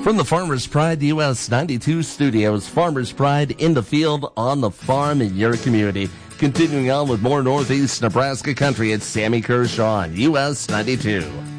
From the Farmers Pride US 92 studios, Farmers Pride in the field, on the farm, in your community. Continuing on with more Northeast Nebraska country, it's Sammy Kershaw on US 92.